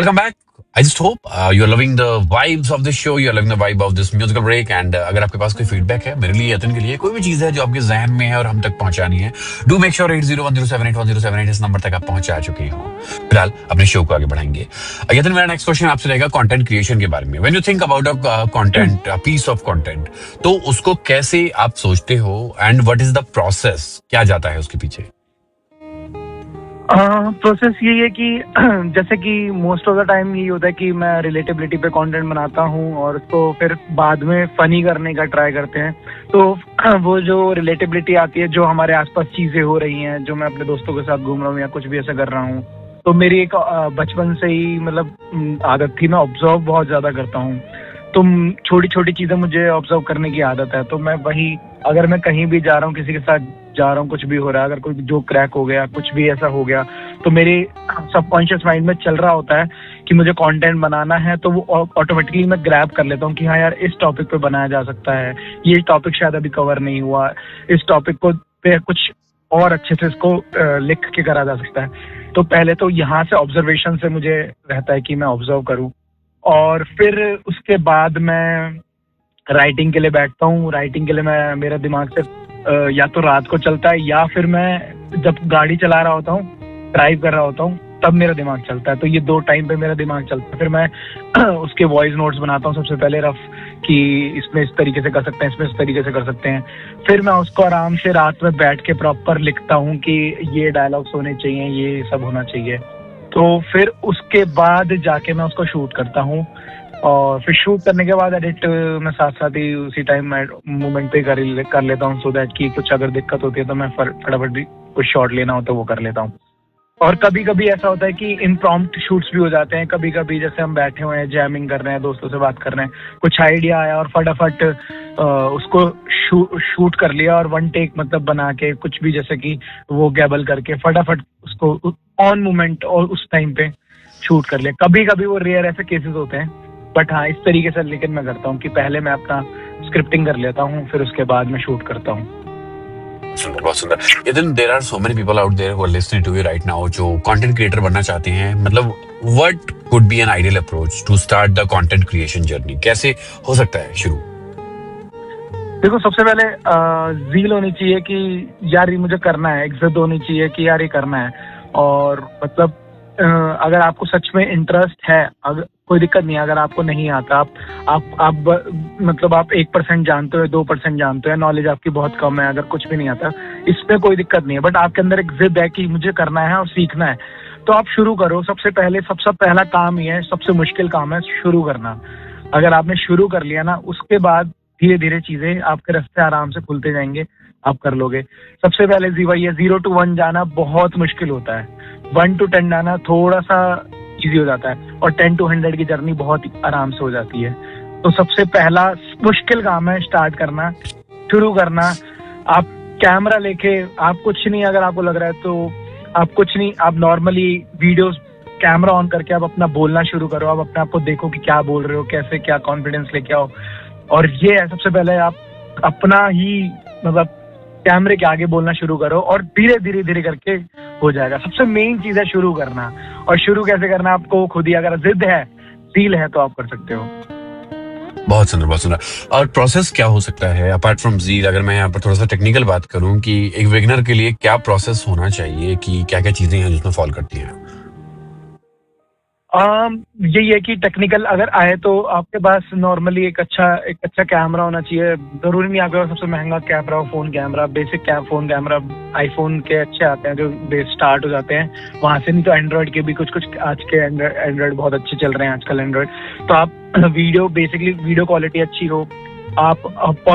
Welcome back. I just hope you're loving the vibes of this show, you're loving the vibe of this musical break and अगर आपके पास कोई feedback है मेरे लिए यतन के लिए कोई भी चीज़ है जो आपके जहन में है और हम तक पहुंचानी है डू मेक श्योर 8010781078 इस नंबर तक आप पहुंचा चुके हो। फिलहाल अपने शो को आगे बढ़ाएंगे। यतन मेरा नेक्स्ट क्वेश्चन आपसे रहेगा कंटेंट क्रिएशन के बारे में। When you think about a content piece of content तो उसको कैसे आप सोचते हो and what is the process, क्या जाता है उसके पीछे? प्रोसेस यही है कि जैसे कि मोस्ट ऑफ द टाइम यही होता है कि मैं रिलेटेबिलिटी पे कंटेंट बनाता हूँ और उसको फिर बाद में फनी करने का ट्राई करते हैं। तो वो जो रिलेटेबिलिटी आती है, जो हमारे आसपास चीजें हो रही हैं, जो मैं अपने दोस्तों के साथ घूम रहा हूँ या कुछ भी ऐसा कर रहा हूँ, तो मेरी एक बचपन से ही मतलब आदत थी, मैं ऑब्जर्व बहुत ज्यादा करता हूँ। तो छोटी छोटी चीजें मुझे ऑब्जर्व करने की आदत है। तो मैं वही, अगर मैं कहीं भी जा रहा हूँ, किसी के साथ जा रहा हूँ, कुछ भी हो रहा है, अगर कोई जो क्रैक हो गया, कुछ भी ऐसा हो गया, तो मेरे सबकॉन्शियस माइंड में चल रहा होता है कि मुझे कंटेंट बनाना है। तो वो ऑटोमेटिकली मैं ग्रैब कर लेता हूँ कि हाँ यार, इस टॉपिक पे बनाया जा सकता है, ये टॉपिक शायद अभी कवर नहीं हुआ, इस टॉपिक को पे कुछ और अच्छे से इसको लिख के करा जा सकता है। तो पहले तो यहाँ से ऑब्जर्वेशन से मुझे रहता है कि मैं ऑब्जर्व करूँ, और फिर उसके बाद मैं राइटिंग के लिए बैठता हूँ। राइटिंग के लिए मैं, मेरा दिमाग से या तो रात को चलता है या फिर मैं जब गाड़ी चला रहा होता हूँ, ड्राइव कर रहा होता हूँ, तब मेरा दिमाग चलता है। तो ये दो टाइम पे मेरा दिमाग चलता है। फिर मैं उसके वॉइस नोट्स बनाता हूँ सबसे पहले, रफ, कि इसमें इस तरीके से कर सकते हैं, इसमें इस तरीके से कर सकते हैं। फिर मैं उसको आराम से रात में बैठ के प्रॉपर लिखता हूँ कि ये डायलॉग्स होने चाहिए, ये सब होना चाहिए। तो फिर उसके बाद जाके मैं उसको शूट करता हूँ, और फिर शूट करने के बाद एडिट मैं साथ साथ ही उसी टाइम मूवमेंट पे कर लेता हूँ, सो दैट कि कुछ अगर दिक्कत होती है तो मैं फटाफट भी कुछ शॉट लेना हो तो वो कर लेता हूँ। और कभी कभी ऐसा होता है कि इम्प्रॉम्प्ट शूट्स भी हो जाते हैं। कभी कभी जैसे हम बैठे हुए हैं, जैमिंग कर रहे हैं, दोस्तों से बात कर रहे हैं, कुछ आइडिया आया और फटाफट उसको शूट कर लिया, और वन टेक मतलब बना के कुछ भी, जैसे कि वो गैबल करके फटाफट उसको ऑन मोमेंट और उस टाइम पे शूट कर लिया। कभी कभी वो रेयर ऐसे केसेस होते हैं, बट हाँ, इस तरीके से लेकिन मैं करता हूँ कि पहले मैं अपना स्क्रिप्टिंग कर लेता हूँ, फिर उसके बाद मैं शूट करता हूँ। सुंदर, बहुत सुंदर। Then there are so many people out there who are listening to you right now जो कंटेंट क्रिएटर बनना चाहते हैं। मतलब what could be an ideal approach to start the content creation journey? कैसे हो सकता है शुरू? देखो, सबसे पहले ज़ील होनी चाहिए कि यार ये मुझे करना है, एक जिद होनी चाहिए कि यार ये करना है। और मतलब अगर आपको सच में इंटरेस्ट है, अगर कोई दिक्कत नहीं है, अगर आपको नहीं आता, आप मतलब आप 1% जानते हो, 2% जानते हो, नॉलेज आपकी बहुत कम है, अगर कुछ भी नहीं आता, इसमें कोई दिक्कत नहीं है, बट आपके अंदर एक जिद है कि मुझे करना है और सीखना है, तो आप शुरू करो। सबसे पहला काम ही है, सबसे मुश्किल काम है शुरू करना। अगर आपने शुरू कर लिया ना, उसके बाद धीरे धीरे चीजें आपके रास्ते आराम से खुलते जाएंगे, आप कर लोगे। सबसे पहले वही है, 0 to 1 जाना बहुत मुश्किल होता है, 1 to 10 जाना थोड़ा सा इजी हो जाता है, और 10 to 100 की जर्नी बहुत आराम से हो जाती है। तो सबसे पहला मुश्किल काम है स्टार्ट करना, शुरू करना। आप कैमरा लेके, आप कुछ नहीं, अगर आपको लग रहा है तो आप कुछ नहीं, आप नॉर्मली वीडियोस कैमरा ऑन करके आप अपना बोलना शुरू करो। आप अपने आप को देखो कि क्या बोल रहे हो, कैसे, क्या कॉन्फिडेंस लेके आओ। और ये है, सबसे पहले आप अपना ही मतलब कैमरे के आगे बोलना शुरू करो, और धीरे धीरे धीरे करके हो जाएगा। सबसे मेन चीज है शुरू करना। और शुरू कैसे करना, आपको खुद ही, अगर जिद है, ज़ील है, तो आप कर सकते हो। बहुत सुंदर, बहुत सुंदर। और प्रोसेस क्या हो सकता है अपार्ट फ्रॉम ज़ील? अगर मैं यहाँ पर थोड़ा सा टेक्निकल बात करूँ कि एक बिगिनर के लिए क्या प्रोसेस होना चाहिए, कि क्या क्या चीजें हैं जिसमें फॉलो करती हैं? यही है कि टेक्निकल अगर आए तो आपके पास नॉर्मली एक अच्छा कैमरा होना चाहिए। जरूरी नहीं आपके पास सबसे महंगा कैमरा हो, phone camera, basic phone camera iPhone के अच्छे आते हैं जो बेस स्टार्ट हो जाते हैं वहां से। नहीं तो एंड्रॉइड के भी कुछ आज के एंड्रॉइड बहुत अच्छे चल रहे हैं आजकल एंड्रॉइड। तो आप वीडियो क्वालिटी अच्छी हो, आप